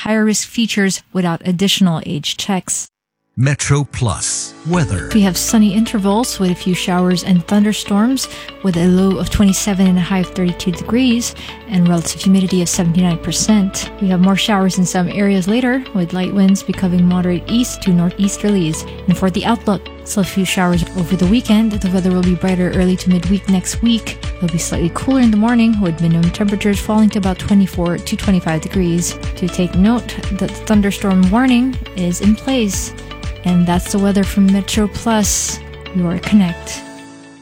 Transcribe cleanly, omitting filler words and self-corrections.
higher risk features without additional age checks. Metro Plus weather. We have sunny intervals with a few showers and thunderstorms with a low of 27 and a high of 32 degrees and relative humidity of 79%. We have more showers in some areas later with light winds becoming moderate east to northeasterlies. And for the outlook, still a few showers over the weekend. The weather will be brighter early to midweek next week. It'll be slightly cooler in the morning with minimum temperatures falling to about 24 to 25 degrees. To take note that the thunderstorm warning is in place. And that's the weather from Metro Plus, your Connect.